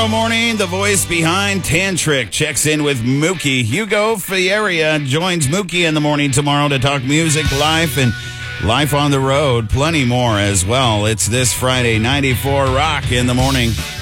Tomorrow morning, the voice behind Tantric checks in with Mookie. Hugo Fieria joins Mookie in the morning tomorrow to talk music, life, and life on the road. Plenty more as well. It's this Friday, 94 Rock in the morning.